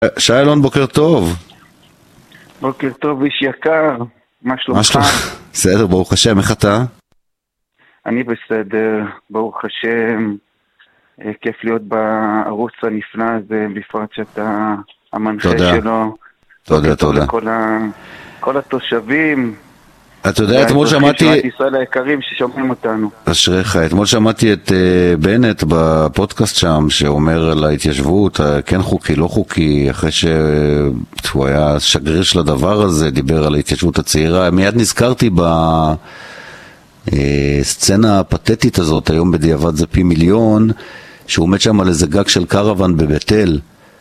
שיילון, בוקר טוב. בוקר טוב, איש יקר, מה שלומך? בסדר, ברוך השם, איך אתה? אני בסדר, ברוך השם. כיף להיות בערוץ הנפלא הזה, בפרט שאתה המנחה שלו. תודה. כל התושבים. אתה יודע, אתמול שמעתי... והאזרחים של ישראל היקרים ששומעים אותנו. אשריך, אתמול שמעתי את בנט בפודקאסט שם, שאומר על ההתיישבות, כן חוקי, לא חוקי, אחרי שהוא היה שגריר של הדבר הזה, דיבר על ההתיישבות הצעירה. מיד נזכרתי בסצנה הפתטית הזאת, היום בדיעבד זה פי מיליון, שהוא עומד שם על איזה גג של קרוון בבית אל.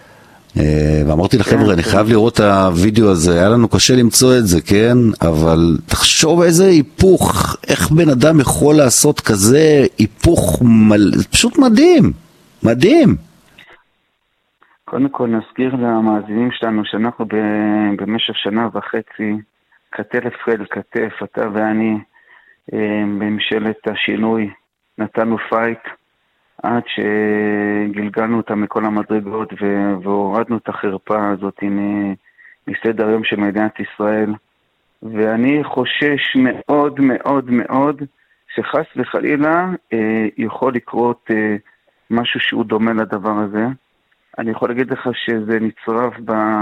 ואמרתי לחבר'ה, אני חייב לראות את הוידאו הזה, היה לנו קשה למצוא את זה, כן? אבל תחשוב איזה היפוך, איך בן אדם יכול לעשות כזה היפוך, פשוט מדהים. קודם כל נזכיר למאזינים שלנו שאנחנו במשך שנה וחצי, כתף אל כתף, אתה ואני, בממשלת השינוי, נתנו פייט, עד שגלגלנו אותה מכל המדרגות והורדנו את החרפה הזאת מסדר היום של מדינת ישראל. ואני חושש מאוד מאוד מאוד שחס וחלילה יכול לקרות משהו שהוא דומה לדבר הזה. אני יכול להגיד לך שזה נצרף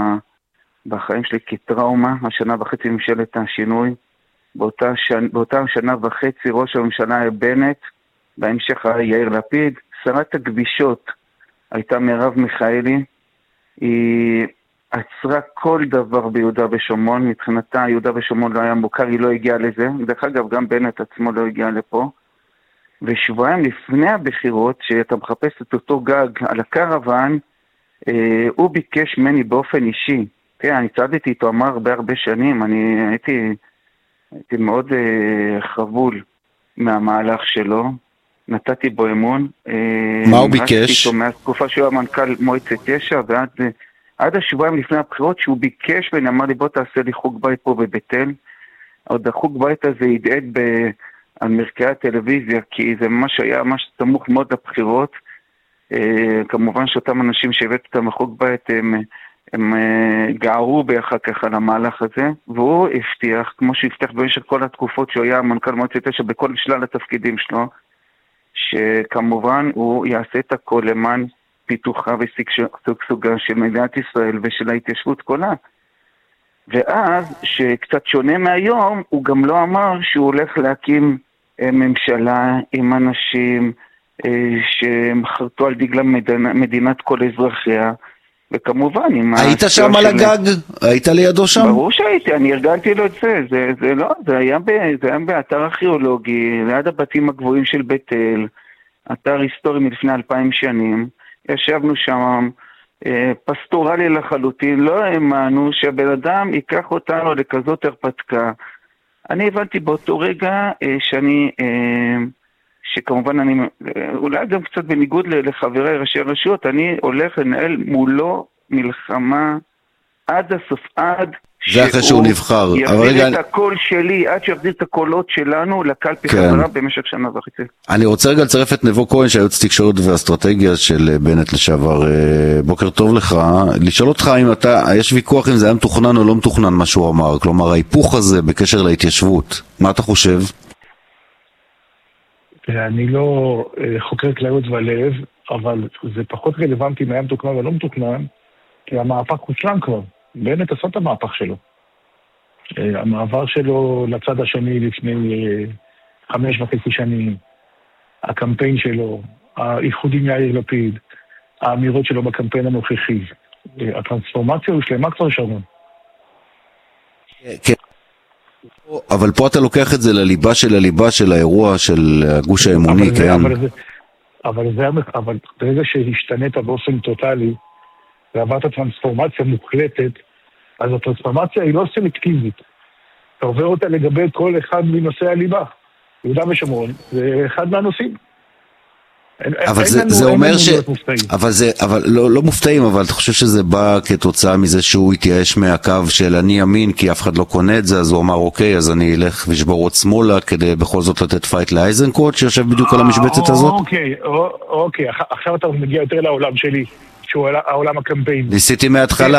בחיים שלי כטראומה, השנה וחצי ממשלת השינוי. באותה שנה וחצי ראש הממשלה היה בנט, בהמשך היה יאיר לפיד, שרת הכבישות הייתה מרב מיכאלי, היא עצרה כל דבר ביהודה ושומרון, מבחינתה יהודה ושומרון לא היה מוכר, היא לא הגיעה לזה, דרך אגב גם בנט עצמו לא הגיע לפה, ושבועיים לפני הבחירות, שאתה מחפש את אותו גג על הקרוון, הוא ביקש ממני באופן אישי, תראה, אני צעדתי איתו אמר הרבה שנים, אני הייתי מאוד חבול מהמהלך שלו, נתתי בו אמון. מה הוא ביקש? מהתקופה שהוא היה מנכ"ל מועצת יש"ע, ועד השבועיים לפני הבחירות שהוא ביקש, ואני אמר לי בוא תעשה לי חוג בית פה בבית אל. עוד החוג בית הזה ידעד על מרקעי הטלוויזיה, כי זה ממש היה ממש סמוך מאוד לבחירות. כמובן שאותם אנשים שהבאת אותם לחוג בית, הם גערו בי אחר כך על המהלך הזה, והוא הבטיח, כמו שהבטיח במשך כל התקופות שהוא היה מנכ"ל מועצת יש"ע בכל שלל התפקידים שלו, שכמובן הוא יעשה את הכל למען פיתוחה ושגשוגה של מדינת ישראל ושל ההתיישבות כולה. ואז, שקצת שונה מהיום, הוא גם לא אמר שהוא הולך להקים ממשלה עם אנשים שמחרטו על דגלם מדינת כל אזרחיה, וכמובן עם... היית שם על הגג? היית לידו שם? ברור שהייתי, אני ארגנתי לו את זה. זה היה באתר ארכיאולוגי, ליד הבתים הגבוהים של בית אל, אתר היסטורי מלפני 2000 שנים, ישבנו שם, פסטורלי לחלוטין, לא האמנו שהבן אדם ייקח אותנו לכזאת הרפתקה. אני הבנתי באותו רגע שכמובן אני, אולי גם קצת בניגוד לחברי ראשי הרשויות, אני הולך לנהל מולו מלחמה עד הסוף, עד זה אחרי שהוא נבחר. יחזיר את הקול שלי, עד שיחזיר את הקולות שלנו לקלפי חזרה במשך שנה וחצי. אני רוצה רגע לצרף את נבו כהן, שהיועץ תקשורת ואסטרטגיה של בנט לשעבר. בוקר טוב לך. לשאול אותך אם יש ויכוח אם זה היה מתוכנן או לא מתוכנן מה שהוא אמר, כלומר ההיפוך הזה בקשר להתיישבות, מה אתה חושב? אני לא חוקר כליות ולב, אבל זה פחות רלוונטי אם היה מתוכנן או לא מתוכנן, כי המהפך הושלם כבר. בנט עשה את המהפך שלו. המעבר שלו לצד השני לפני 5.5 שנים, הקמפיין שלו, האיחוד עם יאיר לפיד, האמירות שלו בקמפיין הנוכחי, הטרנספורמציה הושלמה כבר שרון. כן. אבל פה אתה לוקח את זה לליבה של האירוע של הגוש האמוני, כן? אבל ברגע שהשתנית באופן טוטלי, ועברת טרנספורמציה מוחלטת, אז הטרנספורמציה היא לא סלקטיבית. אתה עובר אותה לגבי כל אחד מנושאי הליבה. יהודה ושומרון זה אחד מהנושאים. אבל זה אומר אבל לא מופתעים, אבל אתה חושב שזה בא כתוצאה מזה שהוא התייאש מהקו של אני ימין, כי אף אחד לא קונה את זה, אז הוא אמר אוקיי, אז אני אלך ושבור עוד שמאלה, כדי בכל זאת לתת פייט לאייזנקוט, שיושב בדיוק על המשבצת הזאת? אוקיי, עכשיו אתה מגיע יותר לעולם שלי. שהוא העולם הקמפיין. ניסיתי מההתחלה,